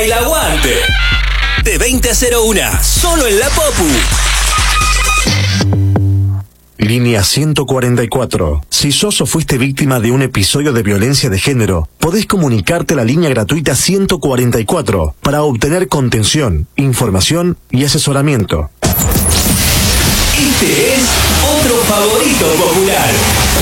El aguante. De 20 a 01, solo en la Popu. Línea 144. Si sos o fuiste víctima de un episodio de violencia de género, podés comunicarte a la línea gratuita 144 para obtener contención, información y asesoramiento. Este es otro favorito popular.